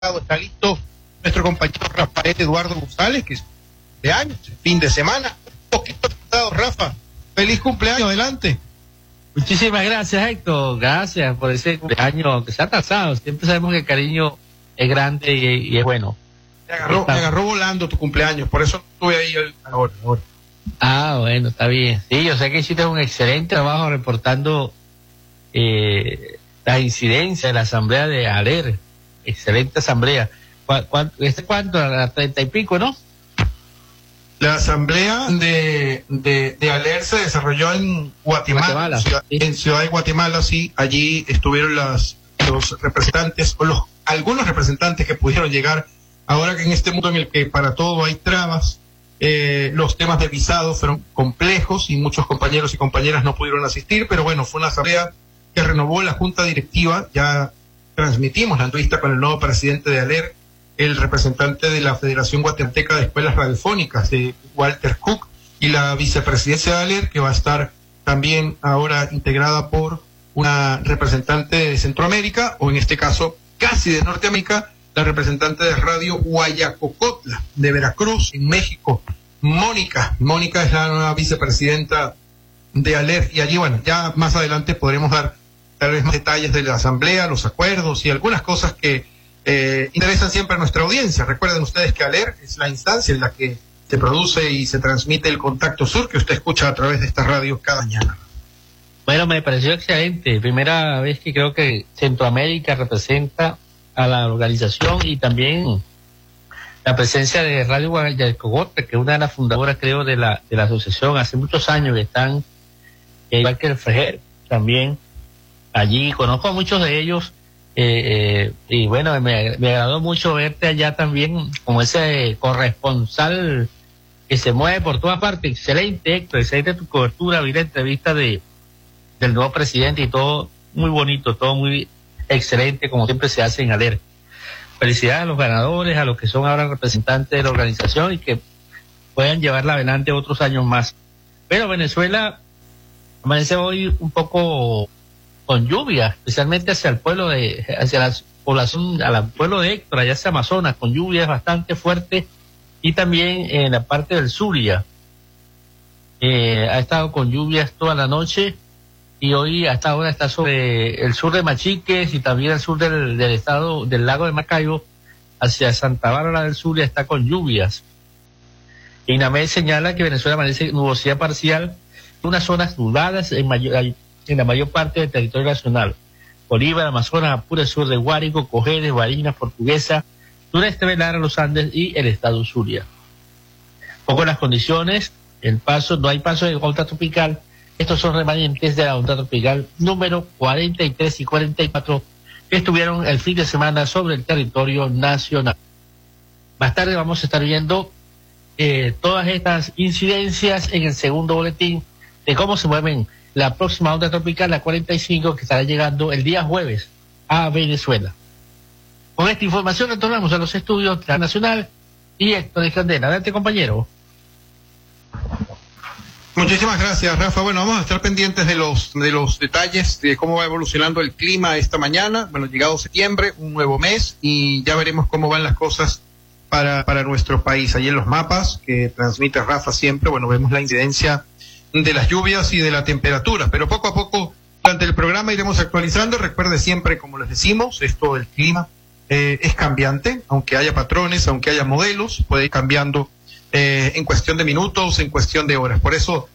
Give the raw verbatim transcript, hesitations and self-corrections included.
está listo nuestro compañero Rafael Eduardo González, que es de años, fin de semana, un poquito atrasado, Rafa. Feliz cumpleaños, adelante. Muchísimas gracias, Héctor, gracias por ese cumpleaños, aunque sea atrasado, siempre sabemos que el cariño es grande y, y es bueno. Me agarró, me agarró volando tu cumpleaños, por eso estuve ahí ahora, ahora. Ah, bueno, está bien. Sí, yo sé que hiciste un excelente trabajo reportando eh, la incidencia de la asamblea de ALER. Excelente asamblea. ¿Cu cu ¿Este cuánto? A treinta y pico, ¿no? La asamblea de, de, de ALER se desarrolló en Guatemala, Guatemala ciudad, sí. en Ciudad de Guatemala, sí. Allí estuvieron las, los representantes, o los algunos representantes que pudieron llegar. Ahora que en este mundo en el que para todo hay trabas, eh, los temas de visado fueron complejos y muchos compañeros y compañeras no pudieron asistir, pero bueno, fue una asamblea que renovó la junta directiva. Ya transmitimos la entrevista con el nuevo presidente de ALER, el representante de la Federación Guatemalteca de Escuelas Radiofónicas, de Walter Cook, y la vicepresidencia de ALER, que va a estar también ahora integrada por una representante de Centroamérica, o en este caso casi de Norteamérica, la representante de Radio Guayacocotla, de Veracruz, en México, Mónica. Mónica es la nueva vicepresidenta de ALER, y allí, bueno, ya más adelante podremos dar tal vez más detalles de la asamblea, los acuerdos y algunas cosas que eh, interesan siempre a nuestra audiencia. Recuerden ustedes que ALER es la instancia en la que se produce y se transmite el Contacto Sur, que usted escucha a través de esta radio cada mañana. Bueno, me pareció excelente. Primera vez que creo que Centroamérica representa a la organización, y también la presencia de Radio Guayacocotla, que es una de las fundadoras, creo, de la de la asociación. Hace muchos años que están, eh, igual que el Frejer, también allí. Conozco a muchos de ellos, eh, eh, y bueno, me, me agradó mucho verte allá también como ese corresponsal que se mueve por todas partes. Excelente, Héctor, excelente tu cobertura. Vi la entrevista de del nuevo presidente y todo muy bonito, todo muy excelente, como siempre se hace en ALER. Felicidades a los ganadores, a los que son ahora representantes de la organización y que puedan llevarla adelante otros años más. Pero Venezuela amanece hoy un poco con lluvia, especialmente hacia el pueblo de, hacia la población, al pueblo de Héctor, allá hacia Amazonas, con lluvias bastante fuertes, y también en la parte del Zulia. Eh, ha estado con lluvias toda la noche, y hoy hasta ahora está sobre el sur de Machiques y también el sur del, del estado del lago de Maracaibo, hacia Santa Bárbara del Zulia está con lluvias. INAMED señala que Venezuela amanece nubosidad parcial, unas zonas nubladas en mayor, en la mayor parte del territorio nacional: Bolívar, Amazonas, Apure, sur de Guárico, Cojedes, Barinas, Portuguesa, sureste de Lara, los Andes y el estado Zulia. Poco las condiciones, el paso, no hay paso de onda tropical. Estos son remanentes de la onda tropical número cuarenta y tres y cuarenta y cuatro que estuvieron el fin de semana sobre el territorio nacional. Más tarde vamos a estar viendo eh, todas estas incidencias en el segundo boletín de cómo se mueven la próxima onda tropical, la cuarenta y cinco, que estará llegando el día jueves a Venezuela. Con esta información retornamos a los estudios de la Nacional y Héctor Escandela. Adelante, compañero. Muchísimas gracias, Rafa. Bueno, vamos a estar pendientes de los de los detalles de cómo va evolucionando el clima esta mañana. Bueno, llegado septiembre, un nuevo mes, y ya veremos cómo van las cosas para para nuestro país. Allí en los mapas que transmite Rafa siempre, bueno, vemos la incidencia de las lluvias y de la temperatura, pero poco a poco durante el programa iremos actualizando. Recuerde siempre, como les decimos, esto del clima eh, es cambiante, aunque haya patrones, aunque haya modelos, puede ir cambiando Eh, en cuestión de minutos, en cuestión de horas. Por eso